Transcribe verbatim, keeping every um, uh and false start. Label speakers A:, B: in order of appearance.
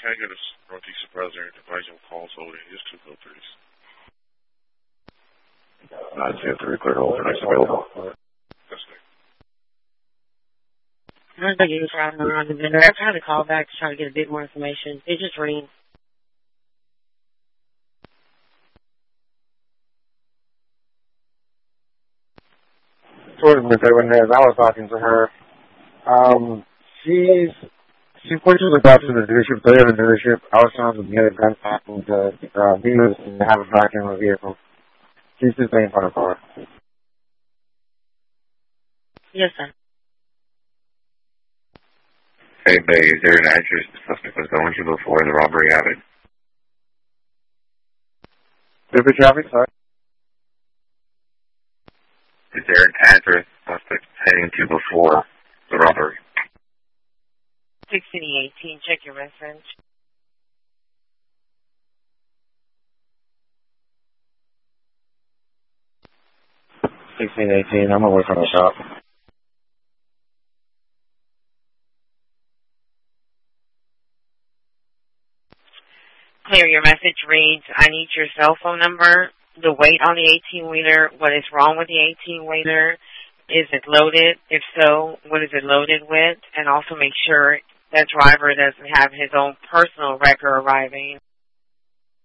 A: Can I get a Northeast supervisor advising calls holding? Just two code threes.
B: nine two three, clear hold. Next available.
A: Yes, ma'am.
C: I'm going to get around the vendor. I tried to call back to try to get a bit more information. It just rings.
D: Towards Miss Hernandez, I was talking to her. Um, she's, she pushes us out to the dealership, to the dealership. I was trying to get a gun back with the uh, dealers and have it back in the vehicle. She's just waiting for the car.
C: Yes, sir.
B: Hey, Bay, is there an address the suspect was going to before the robbery happened?
D: Different traffic, sorry.
B: Is there an address the suspect was heading to before the robbery?
C: sixteen eighteen, check your reference.
D: sixteen eighteen, I'm away from the shop.
C: Clear, your message reads, I need your cell phone number, the weight on the eighteen-wheeler, what is wrong with the eighteen-wheeler, is it loaded? If so, what is it loaded with? And also make sure that driver doesn't have his own personal wrecker arriving.